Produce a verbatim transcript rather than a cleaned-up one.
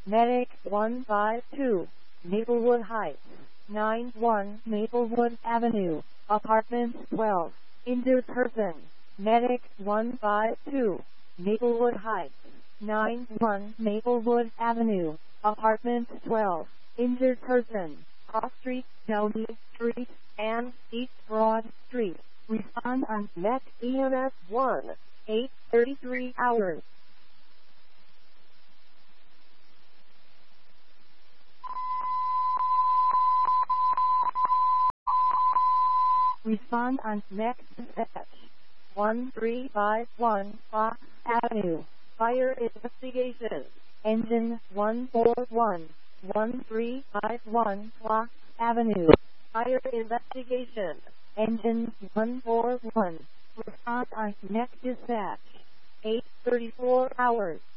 Medic one five two, Maplewood Heights, nine one Maplewood Avenue, Apartment twelve, injured person. Medic one five two, Maplewood Heights, nine one Maplewood Avenue, Apartment twelve, injured person. Cross Street, Downey Street, and East Broad Street. Respond on M E C E M S one, eight thirty-three hours. Respond on next dispatch. one three five one Fox Avenue. Fire investigation. Engine one four one. one three five one Fox Avenue. Fire investigation. Engine one four one. Respond on next dispatch. eight thirty-four hours.